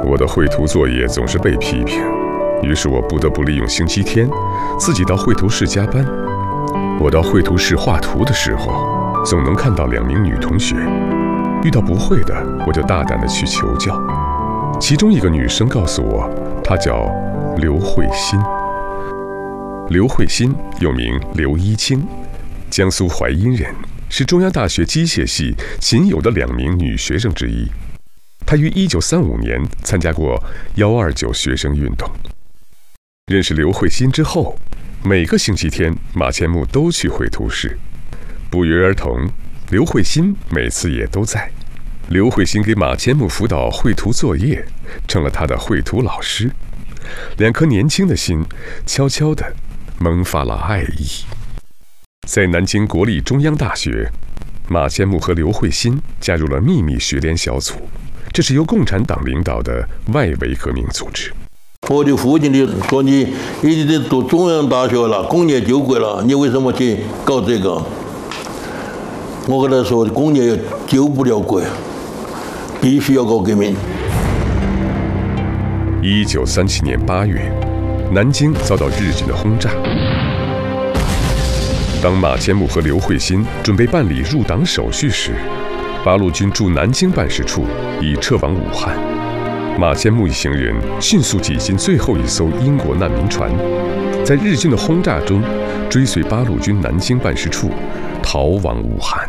我的绘图作业总是被批评，于是我不得不利用星期天自己到绘图室加班。我到绘图室画图的时候，总能看到2名女同学，遇到不会的，我就大胆地去求教。其中一个女生告诉我，她叫刘慧欣。刘慧欣又名刘一清，江苏淮阴人，是中央大学机械系仅有的2名女学生之一。她于1935年参加过129学生运动。认识刘慧欣之后，每个星期天马千木都去绘图室，不约而同，刘慧欣每次也都在。刘慧欣给马千木辅导绘图作业，成了他的绘图老师。2颗年轻的心悄悄地萌发了爱意。在南京国立中央大学，马千木和刘慧欣加入了秘密学联小组，这是由共产党领导的外围革命组织。 我的父亲说你已经读中央大学了，工业救国了，你为什么去搞这个？我跟他说，工业救不了国，必须要搞革命。 1937年8月，南京遭到日军的轰炸。当马千木和刘慧欣准备办理入党手续时，八路军驻南京办事处已撤往武汉。马千木一行人迅速挤进最后一艘英国难民船，在日军的轰炸中追随八路军南京办事处逃往武汉。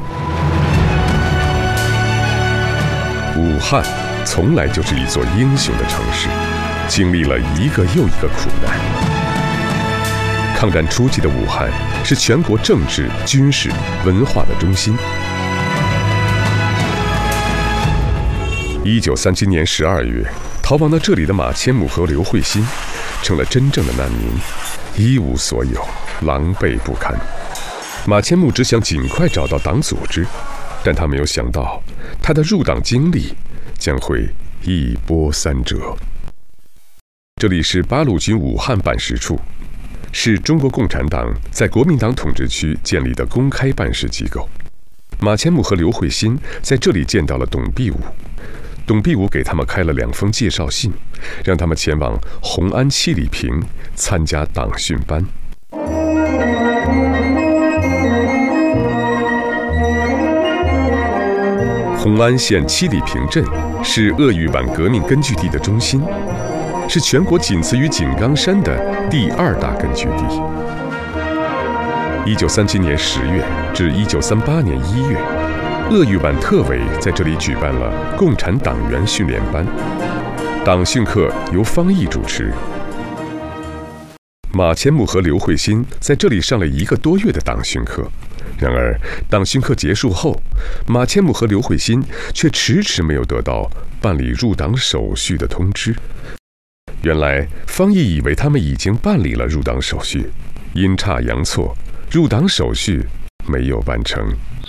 武汉从来就是一座英雄的城市，经历了一个又一个苦难。抗战初期的武汉是全国政治、军事、文化的中心。1937年12月，逃亡到这里的马千木和刘慧欣成了真正的难民，一无所有，狼狈不堪。马千木只想尽快找到党组织，但他没有想到，他的入党经历将会一波三折。这里是八路军武汉办事处，是中国共产党在国民党统治区建立的公开办事机构。马千木和刘慧欣在这里见到了董必武，董必武给他们开了2封介绍信，让他们前往红安七里坪参加党训班。红安县七里坪镇是鄂豫皖革命根据地的中心，是全国仅次于井冈山的第2大根据地。1937年10月至1938年1月，鄂豫皖特委在这里举办了共产党员训练班，党训课由方毅主持。马千木和刘慧欣在这里上了1个多月的党训课。然而，党训课结束后，马千木和刘慧欣却迟迟没有得到办理入党手续的通知。原来，方毅以为他们已经办理了入党手续，阴差阳错，入党手续没有完成。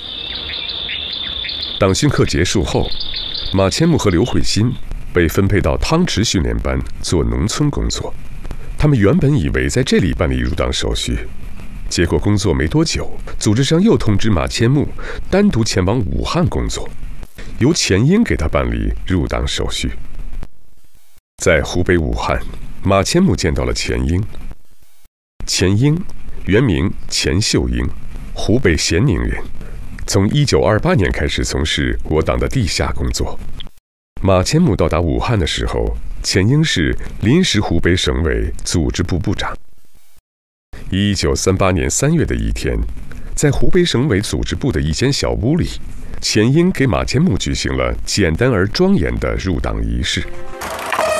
党训课结束后，马千木和刘慧欣被分配到汤池训练班做农村工作。他们原本以为在这里办理入党手续，结果工作没多久，组织上又通知马千木单独前往武汉工作，由钱英给他办理入党手续。在湖北武汉，马千木见到了钱英。钱英原名钱秀英，湖北咸宁人，从1928年开始从事我党的地下工作。马千木到达武汉的时候，钱英是临时湖北省委组织部部长。1938年3月的一天，在湖北省委组织部的一间小屋里，钱英给马千木举行了简单而庄严的入党仪式。